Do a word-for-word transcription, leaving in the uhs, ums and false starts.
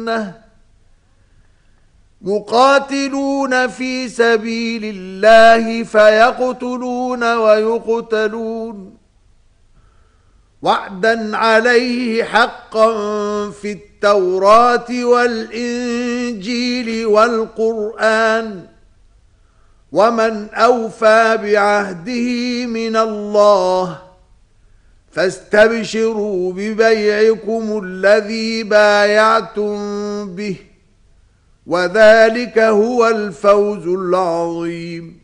سنة مقاتلون في سبيل الله فيقتلون ويقتلون وعدا عليه حقا في التوراة والإنجيل والقرآن ومن أوفى بعهده من الله فاستبشروا ببيعكم الذي بايعتم به وذلك هو الفوز العظيم.